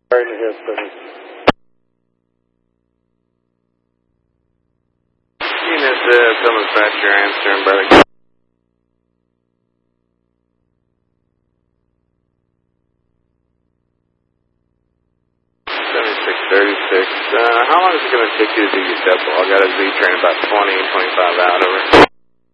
Right in the hip, Unit, someone's back here answering by the 7636. How long is it going to take you to do your double? I got a Z train about 20, 25 out over.